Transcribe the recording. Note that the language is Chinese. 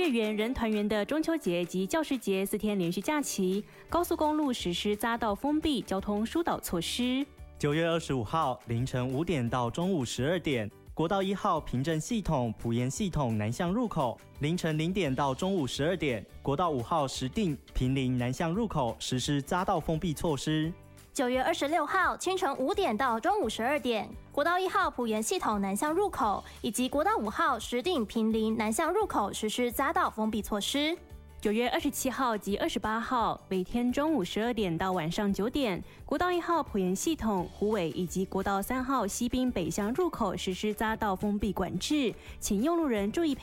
月圆人团圆的中秋节及教师节4天连续假期，高速公路实施匝道封闭交通疏导措施。 9月25号凌晨5点到中午12点，国道1号平镇系统埔盐系统南向入口，凌晨0点到中午12点，国道5号石碇坪林南向入口实施匝道封闭措施。 9月26号清晨5点到中午12点，国道1号埔盐系统南向入口以及国道5号石碇坪林南向入口实施匝道封闭措施。 9月27号及28号每天中午12点到晚上9点，国道1号埔盐系统、虎尾以及国道3号西滨北向入口实施匝道封闭管制，请用路人注意